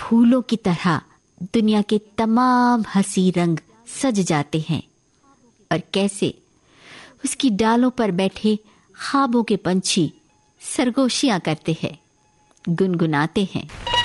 फूलों की तरह दुनिया के तमाम हंसी रंग सज जाते हैं और कैसे उसकी डालों पर बैठे ख्वाबों के पंछी सरगोशियां करते हैं, गुनगुनाते हैं।